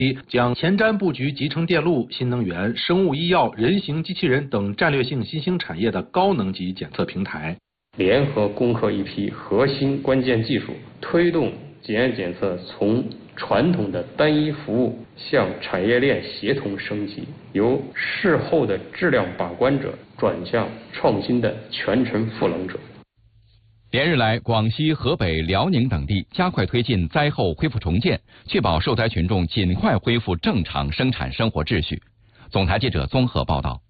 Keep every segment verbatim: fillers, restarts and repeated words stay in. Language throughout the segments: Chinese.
一、将前瞻布局集成电路、新能源、生物医药、人形机器人等战略性新兴产业的高能级检测平台， 联合攻克一批核心关键技术，推动检验检测从传统的单一服务向产业链协同升级，由事后的质量把关者转向创新的全程赋能者。 连日来，广西、河北、辽宁等地加快推进灾后恢复重建，确保受灾群众尽快恢复正常生产生活秩序。总台记者综合报道。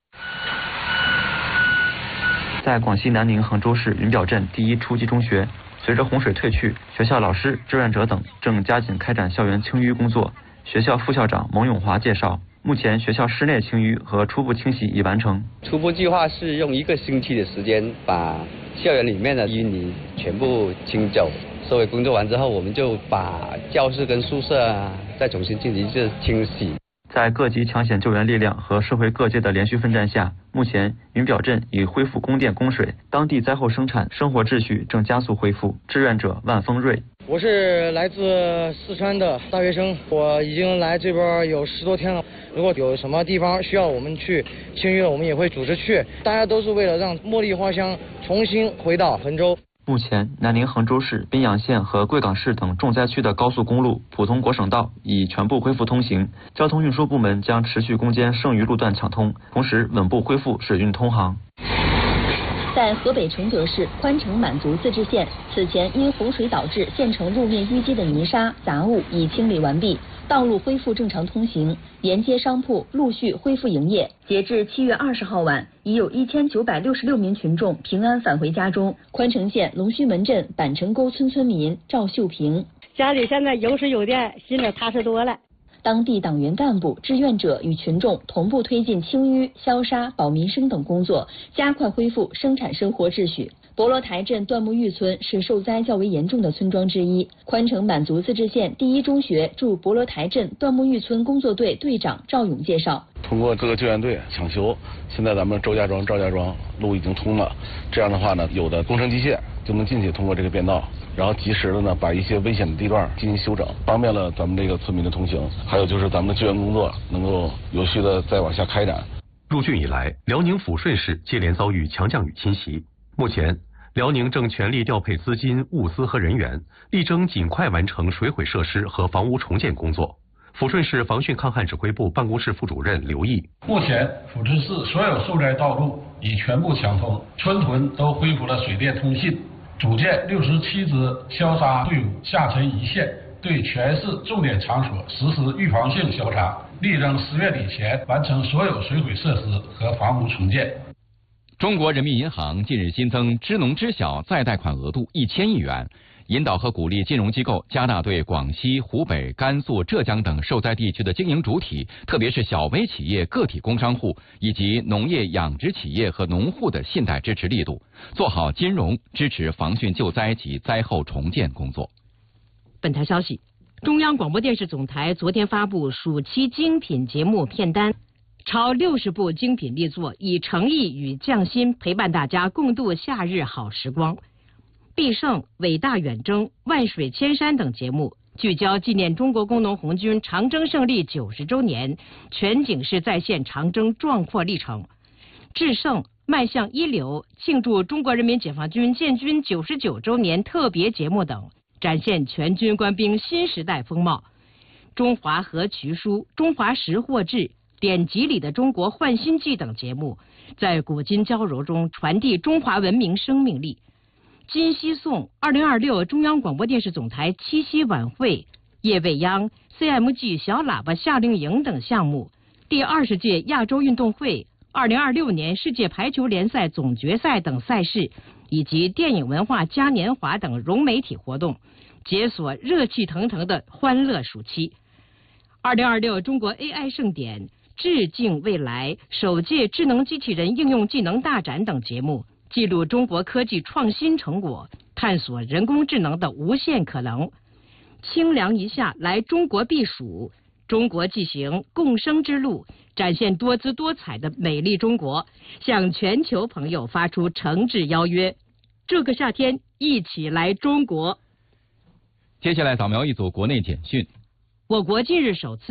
在广西南宁衡州市云表镇第一初级中学，随着洪水退去，学校老师、志愿者等正加紧开展校园清淤工作。学校副校长蒙永华介绍，目前学校室内清淤和初步清洗已完成。 初步计划是用一个星期的时间把校园里面的淤泥全部清走。收尾工作完之后，我们就把教室跟宿舍啊再重新进行一次清洗。 在各级抢险救援力量和社会各界的连续奋战下，目前云表镇已恢复供电供水，当地灾后生产生活秩序正加速恢复。志愿者万峰瑞， 我是来自四川的大学生，我已经来这边有十多天了。如果有什么地方需要我们去清淤了，我们也会组织去。大家都是为了让茉莉花香重新回到衡州。 目前，南宁衡州市、宾阳县和贵港市等重灾区的高速公路、普通国省道已全部恢复通行。交通运输部门将持续攻坚剩余路段抢通，同时稳步恢复水运通航。 在河北承德市宽城满族自治县，此前因洪水导致县城路面淤积的泥沙、杂物已清理完毕，道路恢复正常通行，沿街商铺陆续恢复营业。截至七月二十号晚，已有一千九百六十六名群众平安返回家中。宽城县龙须门镇板城沟村村民赵秀平， 家里现在有水有电，心里踏实多了。 当地党员干部、志愿者与群众同步推进清淤、消杀、保民生等工作，加快恢复生产生活秩序。博罗台镇段木峪村是受灾较为严重的村庄之一。宽城满族自治县第一中学驻博罗台镇段木峪村工作队队长赵勇介绍， 通过各个救援队抢修，现在咱们周家庄、赵家庄路已经通了。这样的话呢，有的工程机械就能进去，通过这个便道，然后及时的呢把一些危险的地段进行修整，方便了咱们这个村民的通行。还有就是咱们的救援工作能够有序的再往下开展。 入汛以来，辽宁抚顺市接连遭遇强降雨侵袭。目前，辽宁正全力调配资金、物资和人员，力争尽快完成水毁设施和房屋重建工作。抚顺市防汛抗旱指挥部办公室副主任刘毅， 目前抚顺市所有受灾道路已全部抢通，村屯都恢复了水电通信，组建六十七支消杀队伍下沉一线，对全市重点场所实施预防性消杀，力争十月底前完成所有水毁设施和房屋重建。 中国人民银行近日新增支农支小再贷款额度一千亿元，引导和鼓励金融机构加大对广西、湖北、甘肃、浙江等受灾地区的经营主体，特别是小微企业、个体工商户以及农业养殖企业和农户的信贷支持力度，做好金融支持防汛救灾及灾后重建工作。 本台消息，中央广播电视总台昨天发布暑期精品节目片单。超六十部精品力作，以诚意与匠心陪伴大家共度夏日好时光。必胜、伟大远征、万水千山等节目聚焦纪念中国工农红军长征胜利九十周年，全景式再现长征壮阔历程。制胜、迈向一流，庆祝中国人民解放军建军九十九周年特别节目等，展现全军官兵新时代风貌。中华和渠书、中华识货志、典籍里的中国焕新记等节目，在古今交融中传递中华文明生命力。今夕颂、二零二六中央广播电视总台七夕晚会、夜未央、C M G 小喇叭夏令营等项目，第二十届亚洲运动会、二零二六年世界排球联赛总决赛等赛事，以及电影文化嘉年华等融媒体活动，解锁热气腾腾的欢乐暑期。二零二六中国 A I 盛典、致敬未来首届智能机器人应用技能大展等节目，记录中国科技创新成果，探索人工智能的无限可能。清凉一下来中国避暑，中国纪行共生之路，展现多姿多彩的美丽中国，向全球朋友发出诚挚邀约。这个夏天一起来中国。 接下来扫描一组国内简讯。 我国近日首次